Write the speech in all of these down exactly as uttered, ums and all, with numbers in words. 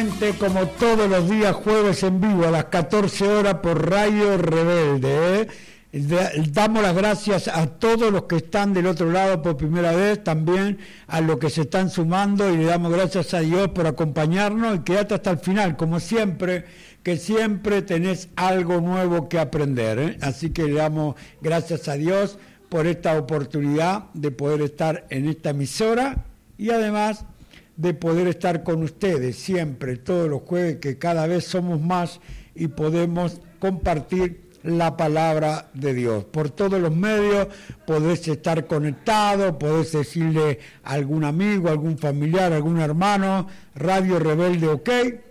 nuevamente, como todos los días, jueves en vivo a las catorce horas por Radio Rebelde. ¿eh? Damos las gracias a todos los que están del otro lado por primera vez, también a los que se están sumando, y le damos gracias a Dios por acompañarnos, y quédate hasta el final, como siempre, que siempre tenés algo nuevo que aprender. ¿eh? Así que le damos gracias a Dios por esta oportunidad de poder estar en esta emisora, y además de poder estar con ustedes siempre, todos los jueves, que cada vez somos más y podemos compartir la palabra de Dios. Por todos los medios podés estar conectado, podés decirle a algún amigo, algún familiar, algún hermano, Radio Rebelde OK,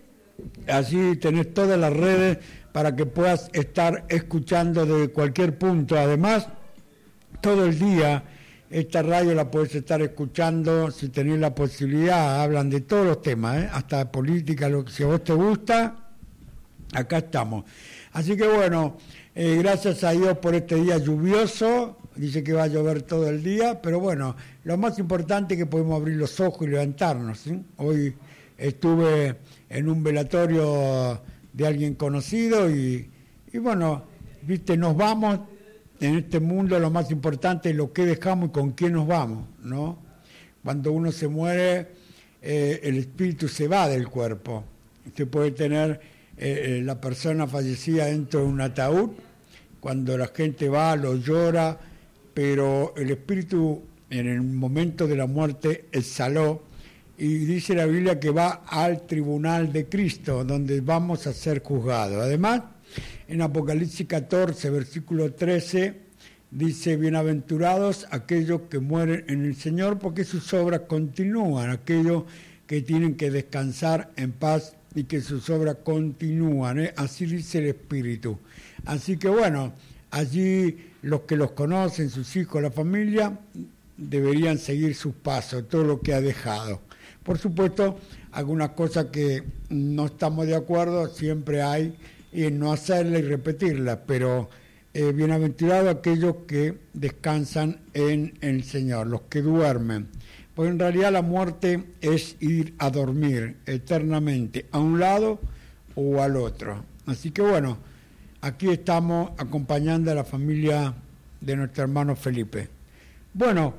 así tenés todas las redes para que puedas estar escuchando de cualquier punto. Además, todo el día esta radio la podés estar escuchando si tenés la posibilidad. Hablan de todos los temas, ¿eh? hasta de política, lo que si a vos te gusta, acá estamos. Así que bueno, eh, gracias a Dios por este día lluvioso. Dice que va a llover todo el día, pero bueno, lo más importante es que podemos abrir los ojos y levantarnos. ¿sí? Hoy estuve en un velatorio de alguien conocido y, y bueno, viste, nos vamos. En este mundo lo más importante es lo que dejamos y con quién nos vamos, ¿no? Cuando uno se muere, eh, el espíritu se va del cuerpo. Usted puede tener eh, la persona fallecida dentro de un ataúd, cuando la gente va, lo llora, pero el espíritu en el momento de la muerte exhaló, y dice la Biblia que va al tribunal de Cristo, donde vamos a ser juzgados. Además, en Apocalipsis catorce, versículo trece, dice: bienaventurados aquellos que mueren en el Señor, porque sus obras continúan, aquellos que tienen que descansar en paz y que sus obras continúan, ¿eh? Así dice el Espíritu. Así que bueno, allí los que los conocen, sus hijos, la familia, deberían seguir sus pasos, todo lo que ha dejado. Por supuesto, algunas cosas que no estamos de acuerdo, siempre hay, y no hacerla y repetirla, pero eh, bienaventurados aquellos que descansan en el Señor, los que duermen, porque en realidad la muerte es ir a dormir eternamente, a un lado o al otro. Así que bueno, aquí estamos acompañando a la familia de nuestro hermano Felipe. Bueno,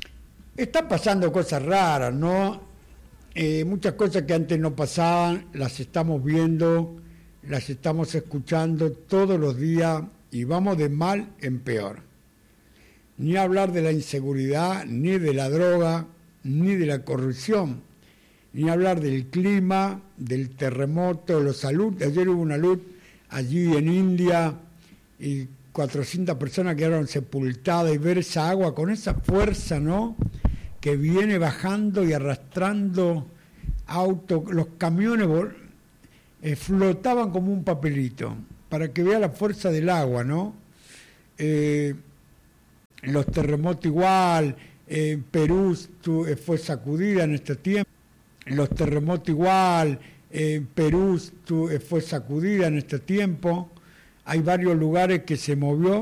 están pasando cosas raras, ¿no? Eh, muchas cosas que antes no pasaban, las estamos viendo, las estamos escuchando todos los días, y vamos de mal en peor. Ni hablar de la inseguridad, ni de la droga, ni de la corrupción, ni hablar del clima, del terremoto, de la salud. Ayer hubo una luz allí en India y cuatrocientas personas quedaron sepultadas, y ver esa agua con esa fuerza, ¿no?, que viene bajando y arrastrando autos, los camiones Eh, flotaban como un papelito, para que vea la fuerza del agua, ¿no? Eh, los terremotos igual, eh, Perú tu, eh, fue sacudida en este tiempo, los terremotos igual, eh, Perú tu, eh, fue sacudida en este tiempo, hay varios lugares que se movió